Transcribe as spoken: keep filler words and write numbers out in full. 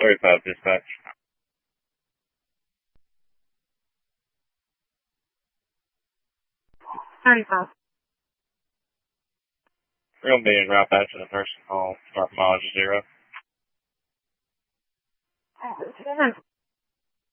thirty-five dispatch. thirty-five. We're going to be in route back to the nursing home. Start mileage zero.